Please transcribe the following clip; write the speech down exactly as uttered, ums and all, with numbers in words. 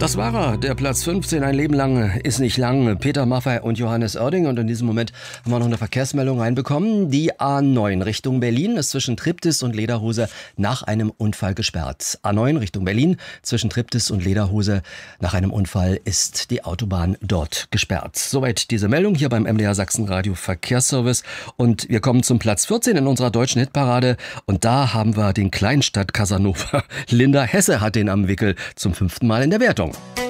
Das war er, der Platz fünfzehn, ein Leben lang ist nicht lang. Peter Maffay und Johannes Oerding. Und in diesem Moment haben wir noch eine Verkehrsmeldung reinbekommen. Die A neun Richtung Berlin ist zwischen Triptis und Lederhose nach einem Unfall gesperrt. A neun Richtung Berlin zwischen Triptis und Lederhose nach einem Unfall ist die Autobahn dort gesperrt. Soweit diese Meldung hier beim M D R Sachsenradio Verkehrsservice. Und wir kommen zum Platz vierzehn in unserer deutschen Hitparade. Und da haben wir den Kleinstadt Casanova. Linda Hesse hat den am Wickel zum fünften Mal in der Wertung.